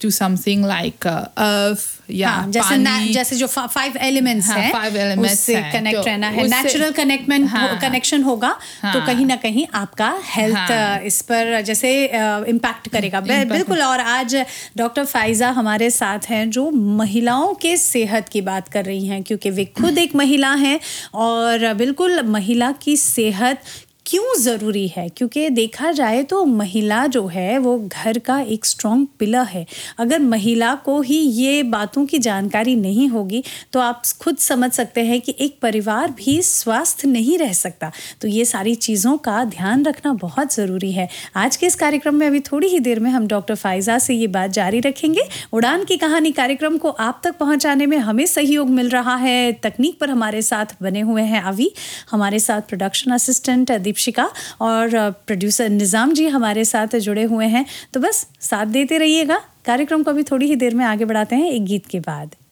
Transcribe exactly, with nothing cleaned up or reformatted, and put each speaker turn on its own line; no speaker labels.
to something like uh, earth या
हाँ, जैसे
पानी,
जैसे जो फाइव एलिमेंट्स
हाँ,
हैं
five elements
उससे
हैं,
कनेक्ट
तो
रहना है,
उससे-
नेचुरल कनेक्टमेंट
हाँ,
कनेक्शन होगा तो
हाँ,
कहीं ना कहीं आपका हेल्थ
हाँ,
इस पर जैसे इम्पैक्ट करेगा। बि- बिल्कुल। और आज डॉक्टर फाइजा हमारे साथ हैं जो महिलाओं के सेहत की बात कर रही हैं, क्योंकि वे खुद एक महिला हैं और बिल्कुल महिला की सेहत क्यों ज़रूरी है, क्योंकि देखा जाए तो महिला जो है वो घर का एक स्ट्रॉन्ग पिलर है। अगर महिला को ही ये बातों की जानकारी नहीं होगी तो आप खुद समझ सकते हैं कि एक परिवार भी स्वस्थ नहीं रह सकता। तो ये सारी चीज़ों का ध्यान रखना बहुत ज़रूरी है। आज के इस कार्यक्रम में अभी थोड़ी ही देर में हम डॉक्टर फाइजा से ये बात जारी रखेंगे। उड़ान की कहानी कार्यक्रम को आप तक पहुँचाने में हमें सहयोग मिल रहा है। तकनीक पर हमारे साथ बने हुए हैं अभी, हमारे साथ प्रोडक्शन असिस्टेंट दीपशिका और प्रोड्यूसर निज़ाम जी हमारे साथ जुड़े हुए हैं। तो बस साथ देते रहिएगा। कार्यक्रम को अभी थोड़ी ही देर में आगे बढ़ाते हैं एक गीत के बाद।